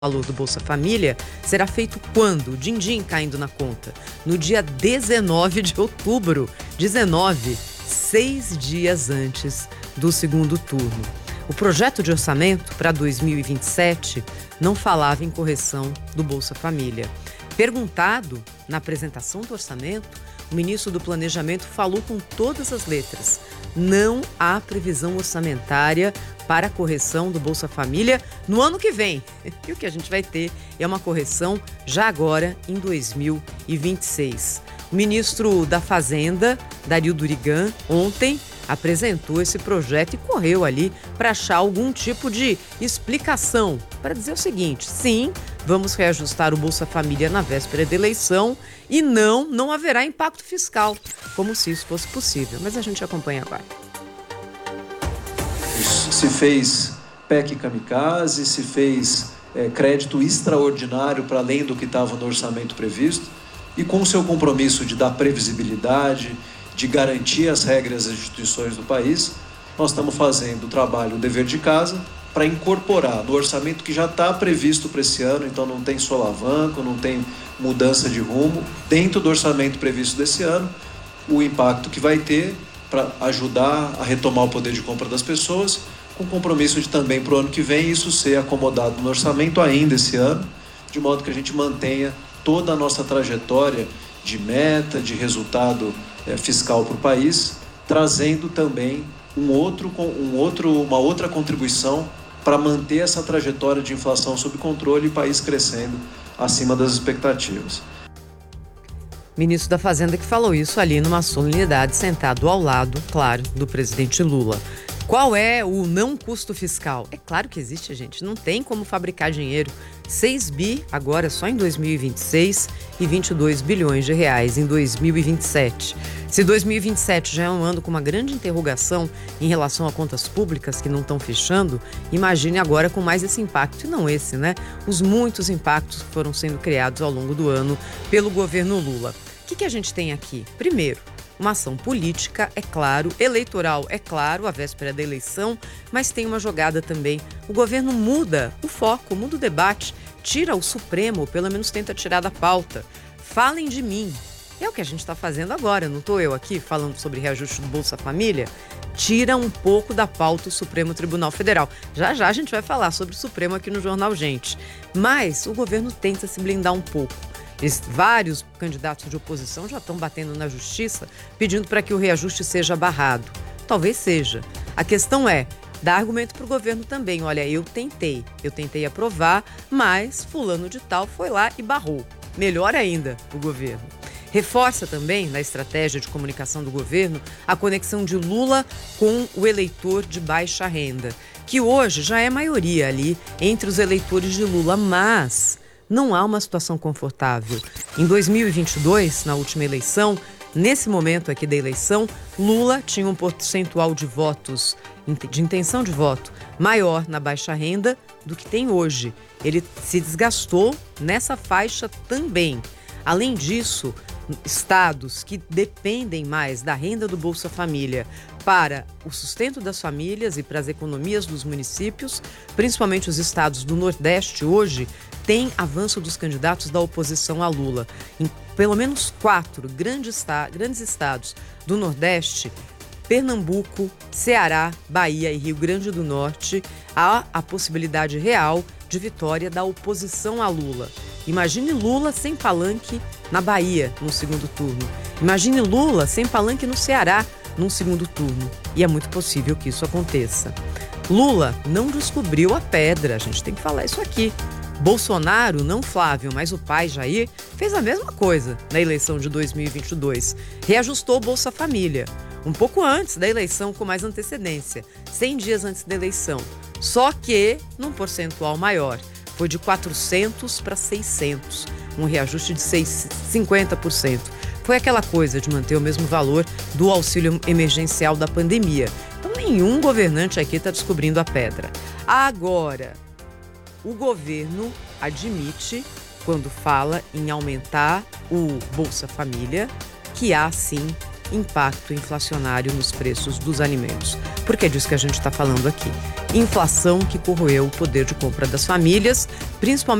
valor do Bolsa Família será feito quando? Din-din caindo na conta. No dia 19 de outubro. 19, 6 dias antes do segundo turno. O projeto de orçamento para 2027 não falava em correção do Bolsa Família. Perguntado na apresentação do orçamento, o ministro do Planejamento falou com todas as letras. Não há previsão orçamentária para a correção do Bolsa Família no ano que vem. E o que a gente vai ter é uma correção já agora em 2026. O ministro da Fazenda, Dario Durigan, ontem apresentou esse projeto e correu ali para achar algum tipo de explicação para dizer o seguinte: sim, vamos reajustar o Bolsa Família na véspera da eleição e não haverá impacto fiscal, como se isso fosse possível. Mas a gente acompanha agora. Se fez PEC kamikaze, se fez crédito extraordinário para além do que estava no orçamento previsto, e com o seu compromisso de dar previsibilidade, de garantir as regras e as instituições do país, nós estamos fazendo o trabalho, o dever de casa, para incorporar no orçamento que já está previsto para esse ano, então não tem solavanco, não tem mudança de rumo, dentro do orçamento previsto desse ano, o impacto que vai ter para ajudar a retomar o poder de compra das pessoas, com compromisso de também para o ano que vem isso ser acomodado no orçamento ainda esse ano, de modo que a gente mantenha toda a nossa trajetória de meta, de resultado fiscal para o país, trazendo também uma outra contribuição para manter essa trajetória de inflação sob controle e o país crescendo acima das expectativas. Ministro da Fazenda que falou isso ali numa solenidade, sentado ao lado, claro, do presidente Lula. Qual é o não custo fiscal? É claro que existe, gente. Não tem como fabricar dinheiro. 6 bi agora só em 2026 e 22 bilhões de reais em 2027. Se 2027 já é um ano com uma grande interrogação em relação a contas públicas que não estão fechando, imagine agora com mais esse impacto. E não esse, né? Os muitos impactos que foram sendo criados ao longo do ano pelo governo Lula. O que a gente tem aqui? Primeiro, uma ação política, é claro, eleitoral, é claro, a véspera da eleição, mas tem uma jogada também. O governo muda o foco, muda o debate, tira o Supremo, ou pelo menos tenta tirar da pauta. Falem de mim. É o que a gente está fazendo agora, não estou eu aqui falando sobre reajuste do Bolsa Família? Tira um pouco da pauta o Supremo Tribunal Federal. Já já a gente vai falar sobre o Supremo aqui no Jornal Gente. Mas o governo tenta se blindar um pouco. Vários candidatos de oposição já estão batendo na justiça pedindo para que o reajuste seja barrado. Talvez seja. A questão é dar argumento para o governo também. Olha, eu tentei aprovar, mas fulano de tal foi lá e barrou. Melhor ainda, o governo. Reforça também, na estratégia de comunicação do governo, a conexão de Lula com o eleitor de baixa renda, que hoje já é maioria ali entre os eleitores de Lula, mas não há uma situação confortável. Em 2022, na última eleição, nesse momento aqui da eleição, Lula tinha um percentual de votos, de intenção de voto, maior na baixa renda do que tem hoje. Ele se desgastou nessa faixa também. Além disso, estados que dependem mais da renda do Bolsa Família para o sustento das famílias e para as economias dos municípios, principalmente os estados do Nordeste hoje, tem avanço dos candidatos da oposição a Lula. Em pelo menos 4 grandes estados do Nordeste, Pernambuco, Ceará, Bahia e Rio Grande do Norte, há a possibilidade real de vitória da oposição a Lula. Imagine Lula sem palanque na Bahia no segundo turno. Imagine Lula sem palanque no Ceará num segundo turno. E é muito possível que isso aconteça. Lula não descobriu a pedra, a gente tem que falar isso aqui. Bolsonaro, não Flávio, mas o pai Jair, fez a mesma coisa na eleição de 2022. Reajustou o Bolsa Família, um pouco antes da eleição, com mais antecedência, 100 dias antes da eleição. Só que num percentual maior, foi de 400 para 600, um reajuste de 50%. Foi aquela coisa de manter o mesmo valor do auxílio emergencial da pandemia. Então nenhum governante aqui está descobrindo a pedra. Agora, o governo admite, quando fala em aumentar o Bolsa Família, que há sim impacto inflacionário nos preços dos alimentos. Porque é disso que a gente está falando aqui. Inflação que corroeu o poder de compra das famílias, principalmente